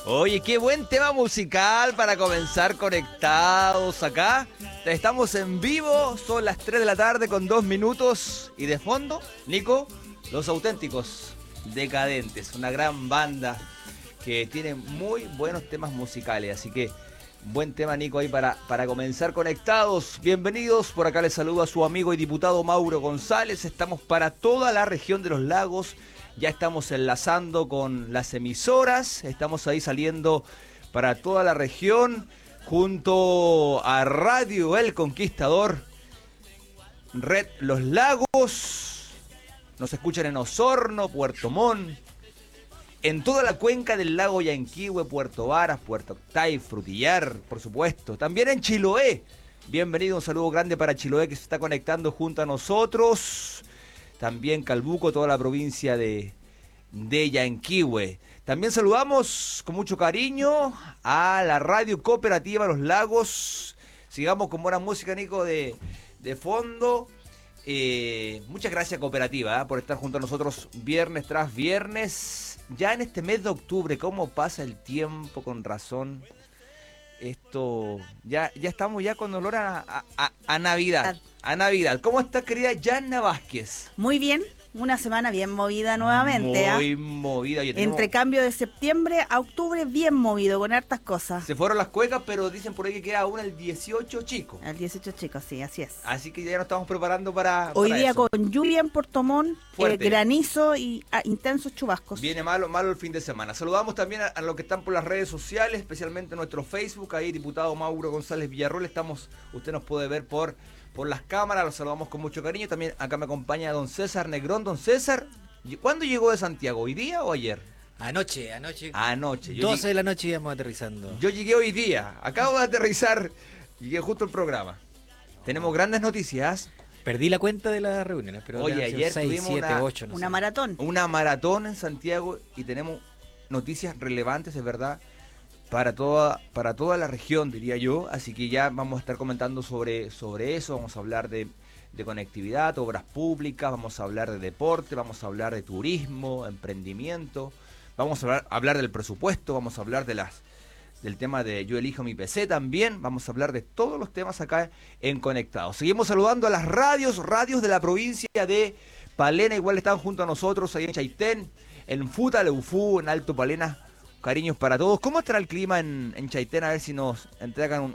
Oye, qué buen tema musical para comenzar conectados acá. Estamos en vivo, son las 3 de la tarde con 2 minutos. Y de fondo, Nico, Los Auténticos Decadentes, una gran banda que tiene muy buenos temas musicales. Así que buen tema, Nico, ahí para comenzar conectados. Bienvenidos, por acá les saludo a su amigo y diputado Mauro González. Estamos para toda la región de los lagos. Ya estamos enlazando con las emisoras, estamos ahí saliendo para toda la región, junto a Radio El Conquistador, Red Los Lagos, nos escuchan en Osorno, Puerto Montt, en toda la cuenca del lago Yanquihue, Puerto Varas, Puerto Octay, Frutillar, por supuesto, también en Chiloé. Bienvenido, un saludo grande para Chiloé que se está conectando junto a nosotros. También Calbuco, toda la provincia de Yanquihue. También saludamos con mucho cariño a la Radio Cooperativa Los Lagos. Sigamos con buena música, Nico, de fondo. Muchas gracias, Cooperativa, por estar junto a nosotros viernes tras viernes. Ya en este mes de octubre, ¿cómo pasa el tiempo? Con razón. Esto, ya estamos ya con olor a Navidad. A Navidad. ¿Cómo está, querida Yanna Vázquez? Muy bien, una semana bien movida nuevamente. Muy movida. Entre cambio de septiembre a octubre, bien movido, con hartas cosas. Se fueron las cuecas, pero dicen por ahí que queda aún el 18 chico. El 18 chicos, sí, así es. Así que ya nos estamos preparando para Hoy día eso. con lluvia en Puerto Montt, granizo y intensos chubascos. Viene malo el fin de semana. Saludamos también a los que están por las redes sociales, especialmente nuestro Facebook. Ahí, diputado Mauro González Villarroel, usted nos puede ver por las cámaras, los saludamos con mucho cariño. También acá me acompaña don César Negrón. Don César, ¿cuándo llegó de Santiago? ¿Hoy día o ayer? Anoche. Anoche. 12 de la noche íbamos aterrizando. Yo llegué hoy día, acabo de aterrizar, llegué justo al programa. Tenemos grandes noticias. Perdí la cuenta de las reuniones, pero oye, ayer 6, tuvimos 7, 8, no una sé. maratón. Una maratón en Santiago y tenemos noticias relevantes, es verdad, para toda la región, diría yo. Así que ya vamos a estar comentando sobre eso. Vamos a hablar de conectividad, obras públicas, vamos a hablar de deporte, vamos a hablar de turismo, emprendimiento, vamos a hablar del presupuesto, vamos a hablar del tema de Yo Elijo Mi PC también. Vamos a hablar de todos los temas acá en Conectados. Seguimos saludando a las radios de la provincia de Palena. Igual están junto a nosotros ahí en Chaitén, en Futaleufú, en Alto Palena. Cariños para todos. ¿Cómo estará el clima en Chaitén? A ver si nos entregan